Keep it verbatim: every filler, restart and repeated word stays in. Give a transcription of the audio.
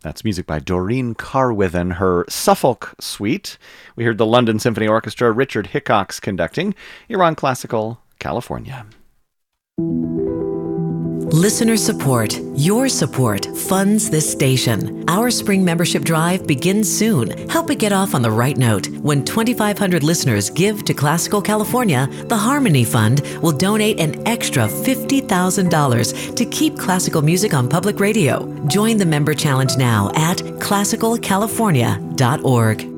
That's music by Doreen Carwithen, her Suffolk Suite. We heard the London Symphony Orchestra, Richard Hickox conducting. You're on Classical California. Listener support. Your support funds this station. Our spring membership drive begins soon. Help it get off on the right note. When twenty-five hundred listeners give to Classical California, the Harmony Fund will donate an extra fifty thousand dollars to keep classical music on public radio. Join the member challenge now at classical california dot org.